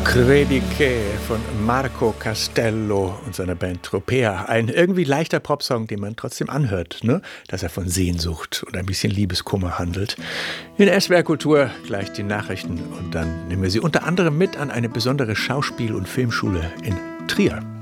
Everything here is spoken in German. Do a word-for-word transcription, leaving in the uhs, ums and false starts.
Credi che von Marco Castello und seiner Band Tropea. Ein irgendwie leichter Popsong, den man trotzdem anhört, ne? Dass er von Sehnsucht und ein bisschen Liebeskummer handelt. In S W R Kultur gleich die Nachrichten und dann nehmen wir Sie unter anderem mit an eine besondere Schauspiel- und Filmschule in Trier.